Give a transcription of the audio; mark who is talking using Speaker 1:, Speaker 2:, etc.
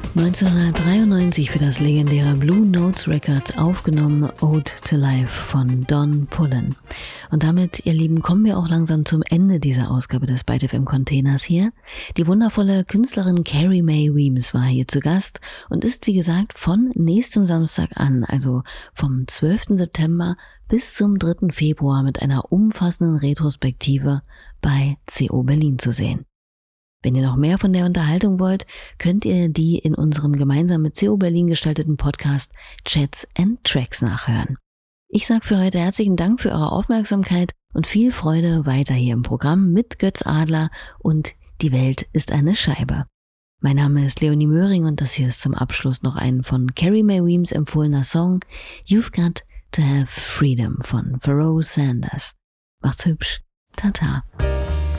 Speaker 1: 1993 für das legendäre Blue Notes Records aufgenommen Ode to Life von Don Pullen. Und damit, ihr Lieben, kommen wir auch langsam zum Ende dieser Ausgabe des Byte FM Containers hier. Die wundervolle Künstlerin Carrie Mae Weems war hier zu Gast und ist, wie gesagt, von nächstem Samstag an, also vom 12. September bis zum 3. Februar mit einer umfassenden Retrospektive bei CO Berlin zu sehen. Wenn ihr noch mehr von der Unterhaltung wollt, könnt ihr die in unserem gemeinsam mit CO Berlin gestalteten Podcast Chats and Tracks nachhören. Ich sage für heute herzlichen Dank für eure Aufmerksamkeit und viel Freude weiter hier im Programm mit Götz Adler und Die Welt ist eine Scheibe. Mein Name ist Leonie Möhring und das hier ist zum Abschluss noch ein von Carrie Mae Weems empfohlener Song You've Got to Have Freedom von Pharoah Sanders. Macht's hübsch. Tata.